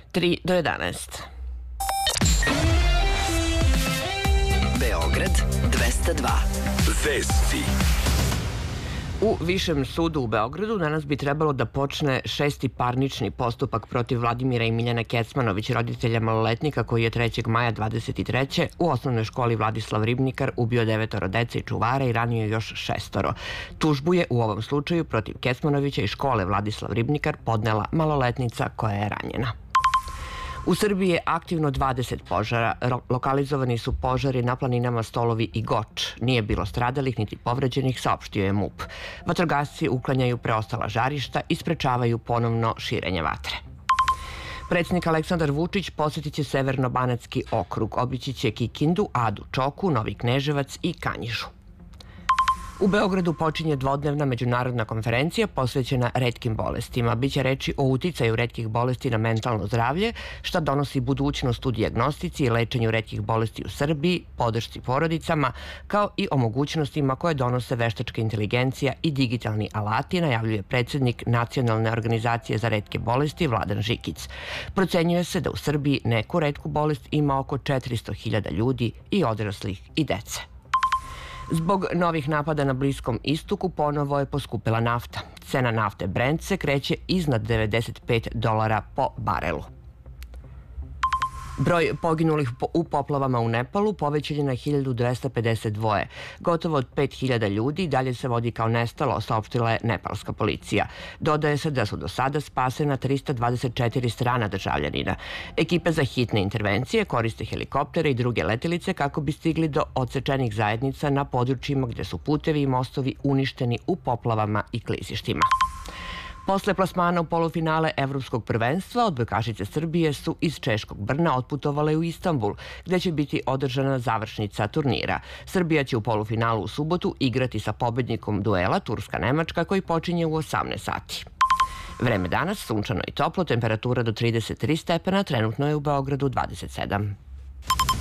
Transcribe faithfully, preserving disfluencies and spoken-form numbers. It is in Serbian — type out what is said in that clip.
tri do jedanaest. Beograd dvesta dva. Vesti. U Višem sudu u Beogradu danas bi trebalo da počne šesti parnični postupak protiv Vladimira i Miljane Kecmanović, roditelja maloletnika koji je trećeg maja dvadeset treće u osnovnoj školi Vladislav Ribnikar ubio devetoro dece i čuvara i ranio još šestoro. Tužbu je u ovom slučaju protiv Kecmanovića i škole Vladislav Ribnikar podnela maloletnica koja je ranjena. U Srbiji je aktivno dvadeset požara. Lokalizovani su požari na planinama Stolovi i Goč. Nije bilo stradalih niti povređenih, saopštio je MUP. Vatrogasci uklanjaju preostala žarišta i sprečavaju ponovno širenje vatre. Predsjednik Aleksandar Vučić posjetit će Severno-banatski okrug, obići će Kikindu, Adu, Čoku, Novi Kneževac i Kanjižu. U Beogradu počinje dvodnevna međunarodna konferencija posvećena retkim bolestima. Biće reči o uticaju retkih bolesti na mentalno zdravlje, šta donosi budućnost u dijagnostici i lečenju retkih bolesti u Srbiji, podršci porodicama, kao i o mogućnostima koje donose veštačka inteligencija i digitalni alati, najavljuje predsjednik Nacionalne organizacije za retke bolesti Vladan Žikić. Procenjuje se da u Srbiji neku retku bolest ima oko četiristo hiljada ljudi i odraslih i dece. Zbog novih napada na Bliskom istoku ponovo je poskupila nafta. Cena nafte Brent se kreće iznad devedeset pet dolara po barelu. Broj poginulih u poplavama u Nepalu povećan je na hiljadu dvesta pedeset dva. Gotovo od pet hiljada ljudi dalje se vodi kao nestalo, saopštila je nepalska policija. Dodaje se da su do sada spasena trista dvadeset četiri strana državljanina. Ekipe za hitne intervencije koriste helikoptere i druge letelice kako bi stigli do odsečenih zajednica na područjima gde su putevi i mostovi uništeni u poplavama i klizištima. Posle plasmana u polufinale Evropskog prvenstva, odbojkašice Srbije su iz Češkog Brna otputovale u Istanbul, gde će biti održana završnica turnira. Srbija će u polufinalu u subotu igrati sa pobednikom duela Turska-Nemačka koji počinje u osamnaest sati. Vreme danas sunčano i toplo, temperatura do trideset tri stepena, trenutno je u Beogradu dvadeset sedam.